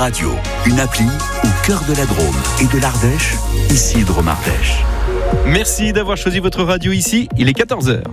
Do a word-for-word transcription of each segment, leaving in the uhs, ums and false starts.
Radio, une appli au cœur de la Drôme et de l'Ardèche, ici Drôme Ardèche. Merci d'avoir choisi votre radio ici, il est quatorze heures.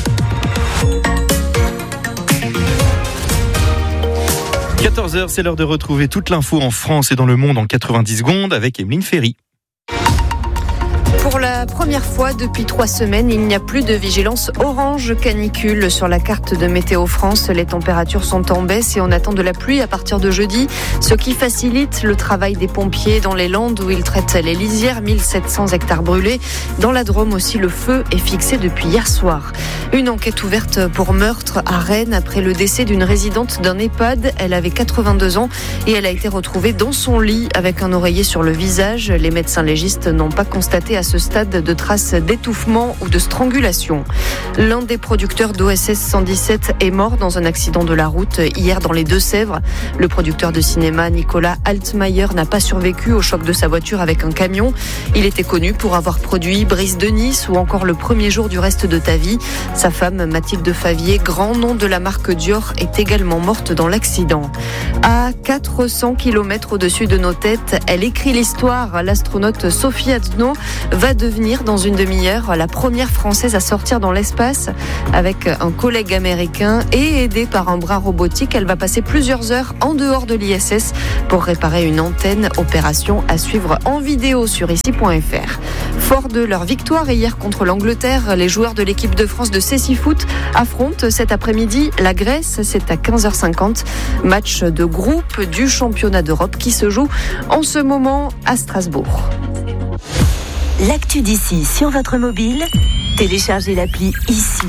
quatorze heures, c'est l'heure de retrouver toute l'info en France et dans le monde en quatre-vingt-dix secondes avec Emeline Ferry. Pour la première fois depuis trois semaines, il n'y a plus de vigilance orange canicule sur la carte de Météo France. Les températures sont en baisse et on attend de la pluie à partir de jeudi, ce qui facilite le travail des pompiers dans les Landes où ils traitent les lisières, mille sept cents hectares brûlés. Dans la Drôme aussi, le feu est fixé depuis hier soir. Une enquête ouverte pour meurtre à Rennes après le décès d'une résidente d'un EHPAD. Elle avait quatre-vingt-deux ans et elle a été retrouvée dans son lit avec un oreiller sur le visage. Les médecins légistes n'ont pas constaté à ce stade de traces d'étouffement ou de strangulation. L'un des producteurs d'O S S cent dix-sept est mort dans un accident de la route hier dans les Deux-Sèvres. Le producteur de cinéma Nicolas Altmaier n'a pas survécu au choc de sa voiture avec un camion. Il était connu pour avoir produit Brise de Nice ou encore Le premier jour du reste de ta vie. Sa femme Mathilde Favier, grand nom de la marque Dior, est également morte dans l'accident. À quatre cents kilomètres au-dessus de nos têtes, elle écrit l'histoire. L'astronaute Sophie Adno va devenir dans une demi-heure la première Française à sortir dans l'espace. Avec un collègue américain et aidée par un bras robotique, elle va passer plusieurs heures en dehors de l'I S S pour réparer une antenne. Opération à suivre en vidéo sur ici point f r. Fort de leur victoire hier contre l'Angleterre, les joueurs de l'équipe de France de Cécifoot affrontent cet après-midi la Grèce. C'est à quinze heures cinquante. Match de groupe du championnat d'Europe qui se joue en ce moment à Strasbourg. L'actu d'ici sur votre mobile, téléchargez l'appli ici.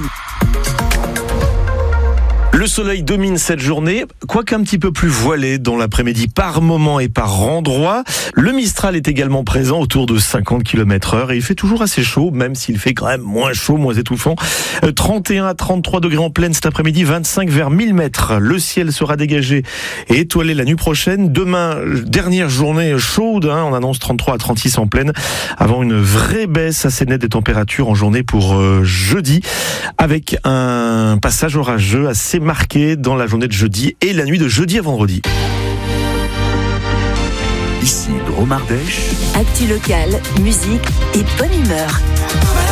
Le soleil domine cette journée, quoique un petit peu plus voilé dans l'après-midi par moment et par endroit. Le Mistral est également présent autour de cinquante kilomètres heure et il fait toujours assez chaud, même s'il fait quand même moins chaud, moins étouffant. trente et un à trente-trois degrés en pleine cet après-midi, vingt-cinq vers mille mètres. Le ciel sera dégagé et étoilé la nuit prochaine. Demain, dernière journée chaude, hein, on annonce trente-trois à trente-six en pleine, avant une vraie baisse assez nette des températures en journée pour euh, jeudi, avec un passage orageux assez marqué dans la journée de jeudi et la nuit de jeudi à vendredi. Ici Drôme Ardèche. Actu locale, musique et bonne humeur.